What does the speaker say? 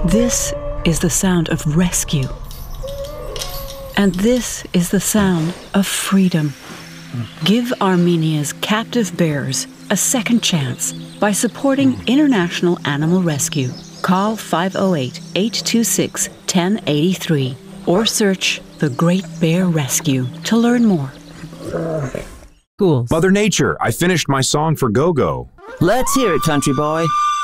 This is the sound of rescue. And this is the sound of freedom. Give Armenia's captive bears a second chance by supporting International Animal Rescue. Call 508-826-1083 or search The Great Bear Rescue to learn more. Cool. Mother Nature, I finished my song for Go-Go. Let's hear it, country boy.